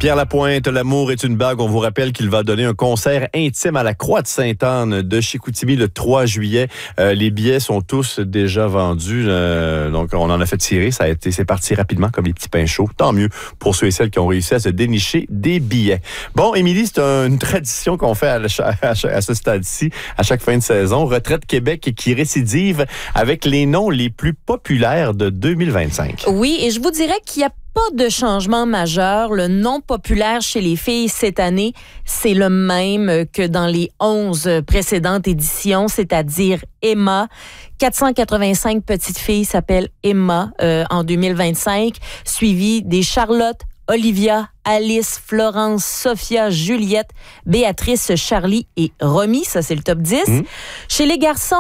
Pierre Lapointe, L'amour est une bague. On vous rappelle qu'il va donner un concert intime à la Croix de Sainte-Anne de Chicoutimi le 3 juillet. Les billets sont tous déjà vendus. Donc, on en a fait tirer. C'est parti rapidement comme les petits pains chauds. Tant mieux pour ceux et celles qui ont réussi à se dénicher des billets. Bon, Émilie, c'est une tradition qu'on fait à ce stade-ci, à chaque fin de saison. Retraite Québec qui récidive avec les noms les plus populaires de 2025. Oui, et je vous dirais qu'il y a pas de changement majeur. Le nom populaire chez les filles cette année, c'est le même que dans les 11 précédentes éditions, c'est-à-dire Emma. 485 petites filles s'appellent Emma en 2025, suivies des Charlotte, Olivia, Alice, Florence, Sophia, Juliette, Béatrice, Charlie et Romy. Ça, c'est le top 10. Chez les garçons,